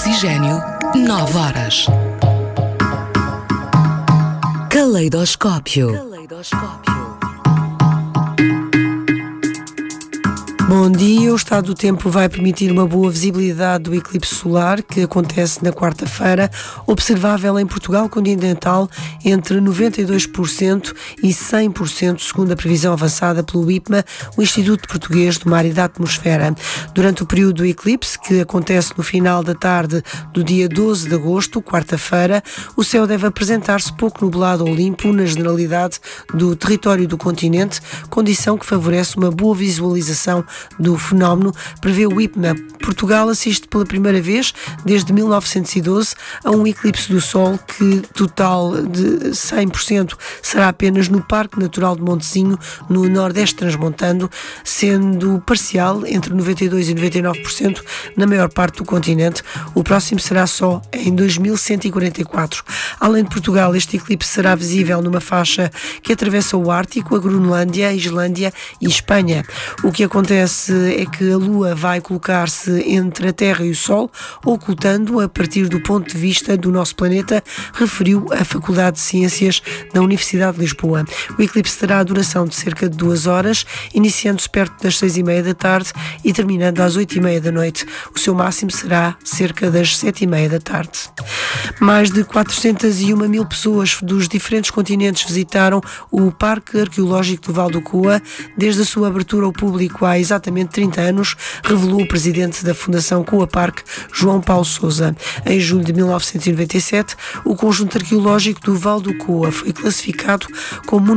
Oxigênio, 9 horas. Caleidoscópio. Bom dia, o estado do tempo vai permitir uma boa visibilidade do eclipse solar que acontece na quarta-feira, observável em Portugal continental entre 92% e 100% segundo a previsão avançada pelo IPMA, o Instituto Português do Mar e da Atmosfera. Durante o período do eclipse, que acontece no final da tarde do dia 12 de agosto, quarta-feira, o céu deve apresentar-se pouco nublado ou limpo na generalidade do território do continente, condição que favorece uma boa visualização do fenómeno, prevê o IPMA. Portugal assiste pela primeira vez, desde 1912, a um eclipse do Sol que, total de 100%, será apenas no Parque Natural de Montezinho, no Nordeste Transmontano, sendo parcial, entre 92% e 99%, na maior parte do continente. O próximo será só em 2144. Além de Portugal, este eclipse será visível numa faixa que atravessa o Ártico, a Groenlândia, a Islândia e Espanha. O que acontece é que a Lua vai colocar-se entre a Terra e o Sol, ocultando a partir do ponto de vista do nosso planeta, referiu a Faculdade de Ciências da Universidade de Lisboa. O eclipse terá a duração de cerca de 2 horas, iniciando-se perto das 6h30 da tarde e terminando às 8h30 da noite. O seu máximo será cerca das 7h30 da tarde. Mais de 401 mil pessoas dos diferentes continentes visitaram o Parque Arqueológico do Val do Coa desde a sua abertura ao público há exatamente 30 anos, revelou o presidente da Fundação Coa Parque, João Paulo Sousa. Em julho de 1997, o conjunto arqueológico do Val do Coa foi classificado como